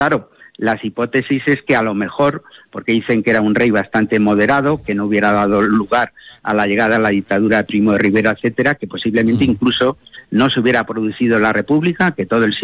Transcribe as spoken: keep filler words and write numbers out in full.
Claro, las hipótesis es que a lo mejor, porque dicen que era un rey bastante moderado, que no hubiera dado lugar a la llegada a la dictadura de Primo de Rivera, etcétera, que posiblemente incluso no se hubiera producido la República, que todo el